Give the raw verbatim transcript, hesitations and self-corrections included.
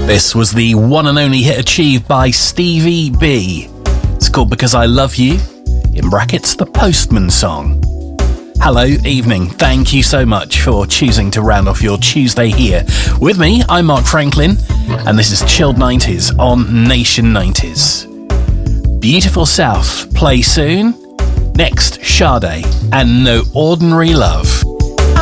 This was the one and only hit achieved by Stevie B. It's called Because I Love You, in brackets, the Postman song. Hello, evening. Thank you so much for choosing to round off your Tuesday here. With me, I'm Mark Franklin, and this is Chilled nineties on Nation nineties. Beautiful South, play soon. Next, Sade and No Ordinary Love.